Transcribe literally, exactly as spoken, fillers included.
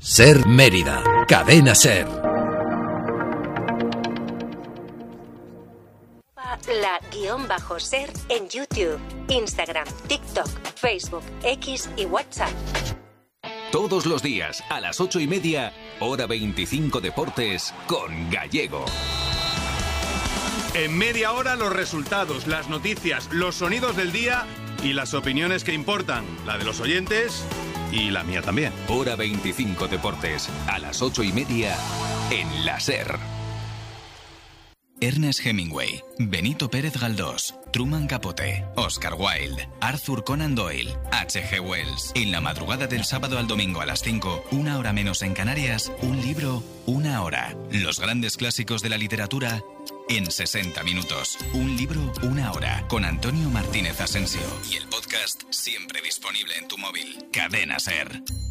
Ser Mérida, Cadena Ser. La guión bajo ser en YouTube, Instagram, TikTok, Facebook, X y WhatsApp. Todos los días a las ocho y media, hora veinticinco Deportes con Gallego. En media hora los resultados, las noticias, los sonidos del día y las opiniones que importan, la de los oyentes y la mía también. Hora veinticinco Deportes, a las ocho y media en la SER. Ernest Hemingway, Benito Pérez Galdós, Truman Capote, Oscar Wilde, Arthur Conan Doyle, H G Wells. En la madrugada del sábado al domingo a las cinco, una hora menos en Canarias, un libro, una hora. Los grandes clásicos de la literatura en sesenta minutos. Un libro, una hora. Con Antonio Martínez Asensio. Y el podcast siempre disponible en tu móvil. Cadena SER.